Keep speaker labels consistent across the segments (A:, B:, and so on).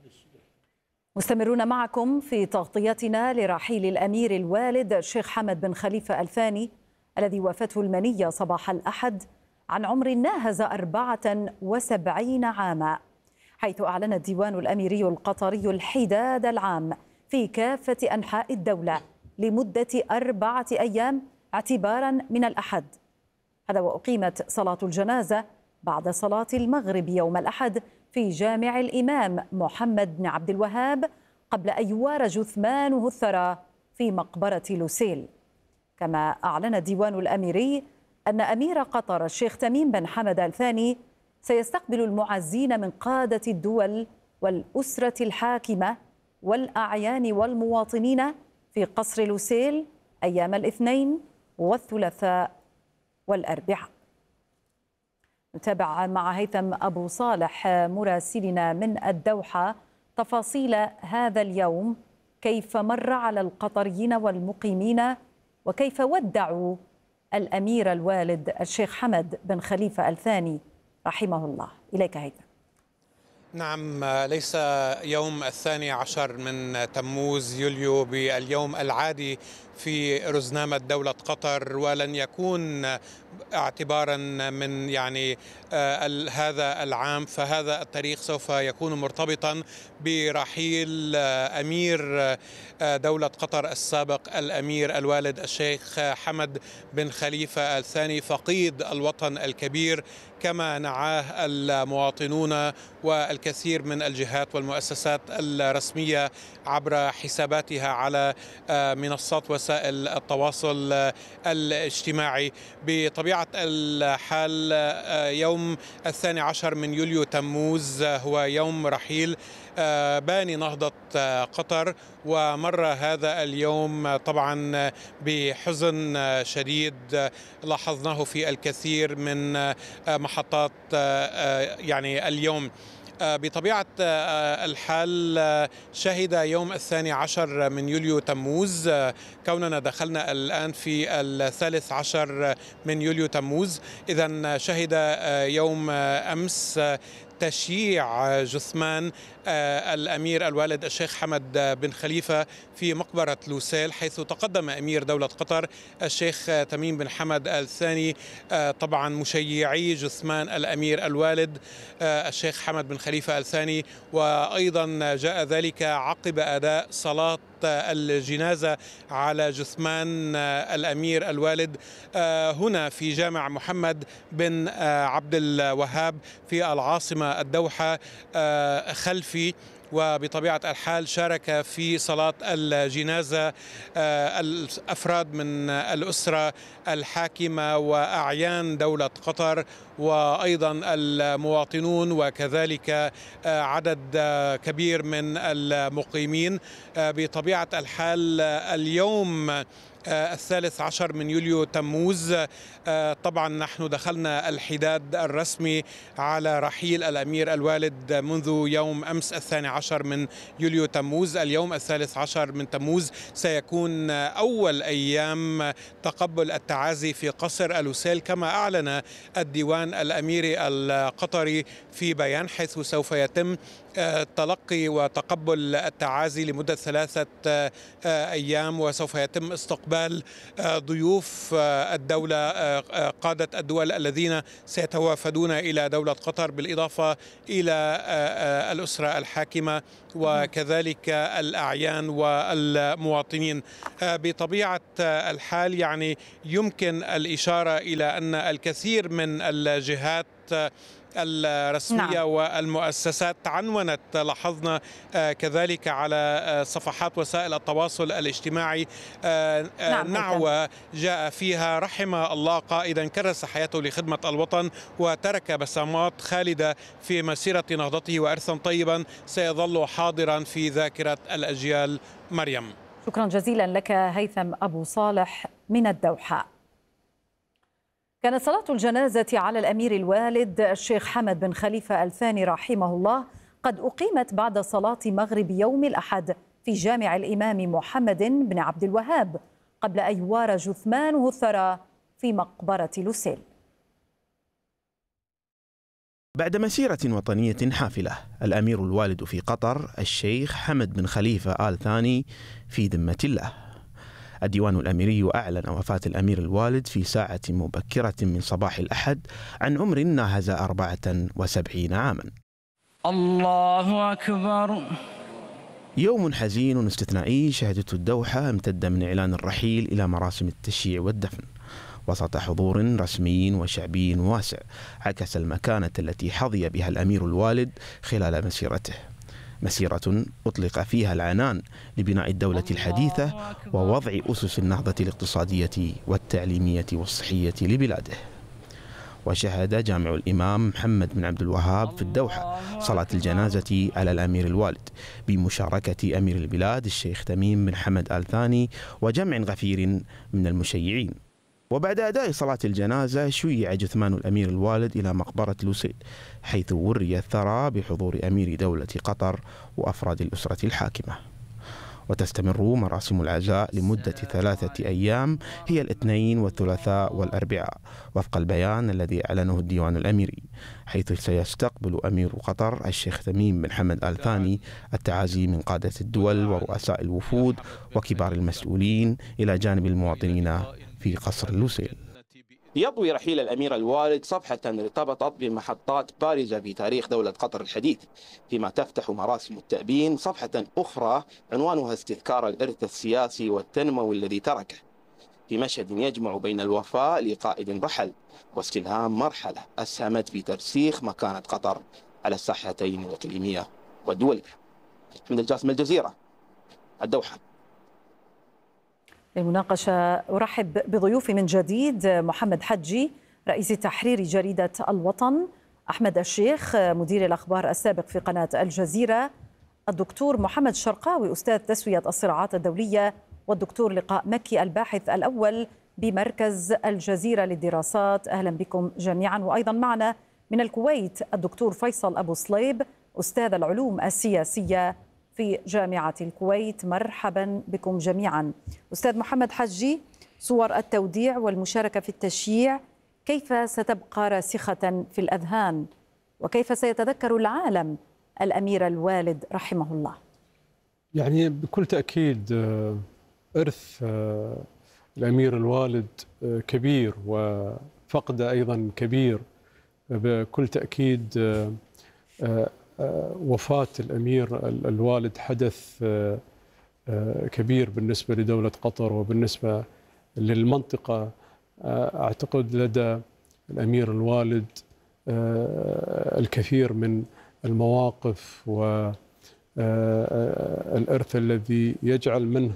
A: مستمرون معكم في تغطيتنا لرحيل الأمير الوالد الشيخ حمد بن خليفة آل ثاني الذي وافته المنية صباح الأحد عن عمر ناهز 74 عاما، حيث أعلن الديوان الأميري القطري الحداد العام في كافة أنحاء الدولة لمدة 4 أيام اعتبارا من الأحد. هذا وأقيمت صلاة الجنازة بعد صلاة المغرب يوم الأحد في جامع الإمام محمد بن عبد الوهاب قبل أن يوارى جثمانه الثرى في مقبرة لوسيل. كما أعلن الديوان الأميري أن أمير قطر الشيخ تميم بن حمد آل ثاني سيستقبل المعزين من قادة الدول والأسرة الحاكمة والأعيان والمواطنين في قصر لوسيل أيام الاثنين والثلاثاء والأربعاء. نتابع مع هيثم أبو صالح مراسلنا من الدوحة تفاصيل هذا اليوم، كيف مر على القطريين والمقيمين وكيف ودعوا الأمير الوالد الشيخ حمد بن خليفة آل ثاني رحمه الله. إليك هيثم.
B: نعم، ليس يوم 12 من تموز يوليو باليوم العادي في رزنامة دولة قطر، ولن يكون اعتبارا من هذا العام، فهذا التاريخ سوف يكون مرتبطا برحيل أمير دولة قطر السابق الأمير الوالد الشيخ حمد بن خليفة آل ثاني فقيد الوطن الكبير، كما نعاه المواطنون والكثير من الجهات والمؤسسات الرسمية عبر حساباتها على منصات وسائل التواصل الاجتماعي. بطبيعة الحال يوم 12 من يوليو تموز هو يوم رحيل باني نهضة قطر، ومر هذا اليوم طبعا بحزن شديد لاحظناه في الكثير من محطات اليوم. بطبيعة الحال شهد يوم 12 من يوليو تموز، كوننا دخلنا الآن في 13 من يوليو تموز، إذن شهد يوم أمس تشييع جثمان الأمير الوالد الشيخ حمد بن خليفة في مقبرة لوسيل، حيث تقدم أمير دولة قطر الشيخ تميم بن حمد آل ثاني طبعا مشيعي جثمان الأمير الوالد الشيخ حمد بن خليفة آل ثاني، وأيضا جاء ذلك عقب أداء صلاة الجنازة على جثمان الأمير الوالد هنا في جامع محمد بن عبد الوهاب في العاصمة الدوحة خلفي. وبطبيعة الحال شارك في صلاة الجنازة الأفراد من الأسرة الحاكمة وأعيان دولة قطر، وأيضا المواطنون، وكذلك عدد كبير من المقيمين. بطبيعة الحال اليوم 13 من يوليو تموز طبعا نحن دخلنا الحداد الرسمي على رحيل الأمير الوالد منذ يوم أمس 12 من يوليو تموز. اليوم 13 من تموز سيكون أول أيام تقبل التعازي في قصر لوسيل، كما أعلن الديوان الأميري القطري في بيان، حيث سوف يتم تلقي وتقبل التعازي لمدة 3 أيام، وسوف يتم استقبال ضيوف الدولة قادة الدول الذين سيتوافدون إلى دولة قطر، بالإضافة إلى الأسرة الحاكمة وكذلك الأعيان والمواطنين. بطبيعة الحال يمكن الإشارة إلى أن الكثير من الجهات الرسمية والمؤسسات تعنونت، لاحظنا كذلك على صفحات وسائل التواصل الاجتماعي نعوة جاء فيها رحم الله قائدا كرس حياته لخدمة الوطن وترك بصمات خالدة في مسيرة نهضته وإرثا طيبا سيظل حاضرا في ذاكرة الأجيال. مريم،
A: شكرا جزيلا لك هيثم أبو صالح من الدوحة. كانت صلاة الجنازة على الأمير الوالد الشيخ حمد بن خليفة آل ثاني رحمه الله قد أقيمت بعد صلاة مغرب يوم الأحد في جامع الإمام محمد بن عبد الوهاب قبل أن يوارى جثمانه الثرى في مقبرة لوسيل.
C: بعد مسيرة وطنية حافلة، الأمير الوالد في قطر الشيخ حمد بن خليفة آل ثاني في ذمة الله. الديوان الأميري أعلن وفاة الأمير الوالد في ساعة مبكرة من صباح الأحد عن عمر ناهز 74 عاما.
D: الله أكبر.
C: يوم حزين استثنائي شهدته الدوحة امتد من إعلان الرحيل إلى مراسم التشييع والدفن وسط حضور رسمي وشعبي واسع عكس المكانة التي حظي بها الأمير الوالد خلال مسيرته، مسيرة أطلق فيها العنان لبناء الدولة الحديثة ووضع أسس النهضة الاقتصادية والتعليمية والصحية لبلاده. وشهد جامع الإمام محمد بن عبد الوهاب في الدوحة صلاة الجنازة على الأمير الوالد بمشاركة أمير البلاد الشيخ تميم بن حمد آل ثاني وجمع غفير من المشيعين. وبعد أداء صلاة الجنازة شيع جثمان الأمير الوالد إلى مقبرة لوسيل، حيث وري الثرى بحضور أمير دولة قطر وأفراد الأسرة الحاكمة. وتستمر مراسم العزاء لمدة 3 أيام هي الاثنين والثلاثاء والأربعاء وفق البيان الذي أعلنه الديوان الأميري، حيث سيستقبل أمير قطر الشيخ تميم بن حمد آل ثاني التعازي من قادة الدول ورؤساء الوفود وكبار المسؤولين إلى جانب المواطنين في قصر لوسيل.
E: يضوي رحيل الأمير الوالد صفحة ارتبطت بمحطات بارزة في تاريخ دولة قطر الحديث، فيما تفتح مراسم التأبين صفحة أخرى عنوانها استذكار الإرث السياسي والتنموي الذي تركه، في مشهد يجمع بين الوفاء لقائد رحل واستلهام مرحلة أسهمت في ترسيخ مكانة قطر على الساحتين الإقليمية والدولية. حمد الجاسم، الجزيرة، الدوحة.
A: للمناقشة أرحب بضيوفي من جديد: محمد حجي رئيس تحرير جريدة الوطن، أحمد الشيخ مدير الأخبار السابق في قناة الجزيرة، الدكتور محمد شرقاوي أستاذ تسوية الصراعات الدولية، والدكتور لقاء مكي الباحث الأول بمركز الجزيرة للدراسات. أهلا بكم جميعا. وأيضا معنا من الكويت الدكتور فيصل أبو صليب أستاذ العلوم السياسية في جامعة الكويت. مرحبا بكم جميعا. أستاذ محمد حجي، صور التوديع والمشاركة في التشييع كيف ستبقى راسخة في الأذهان، وكيف سيتذكر العالم الأمير الوالد رحمه الله؟
F: يعني بكل تأكيد إرث الأمير الوالد كبير وفقده أيضا كبير. بكل تأكيد وفاة الأمير الوالد حدث كبير بالنسبة لدولة قطر وبالنسبة للمنطقة. أعتقد لدى الأمير الوالد الكثير من المواقف والإرث الذي يجعل منه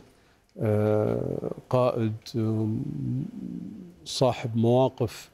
F: قائد صاحب مواقف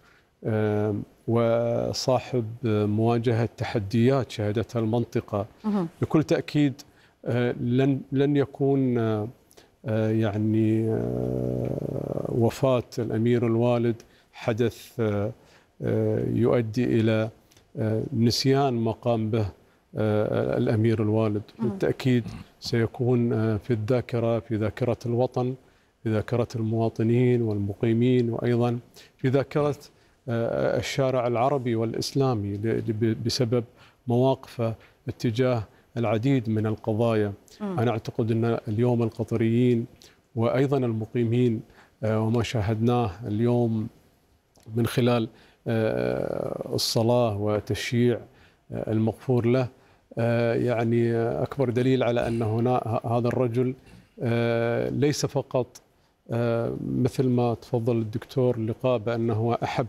F: وصاحب مواجهة تحديات شهدتها المنطقة. بكل تأكيد لن يكون يعني وفاة الأمير الوالد حدث يؤدي إلى نسيان ما قام به الأمير الوالد. بالتأكيد سيكون في الذاكرة، في ذاكرة الوطن، في ذاكرة المواطنين والمقيمين، وأيضا في ذاكرة الشارع العربي والإسلامي بسبب مواقفه اتجاه العديد من القضايا. أنا أعتقد أن اليوم القطريين وأيضا المقيمين وما شاهدناه اليوم من خلال الصلاة وتشييع المغفور له يعني أكبر دليل على أن هنا هذا الرجل ليس فقط مثل ما تفضل الدكتور لقاء بأنه أحب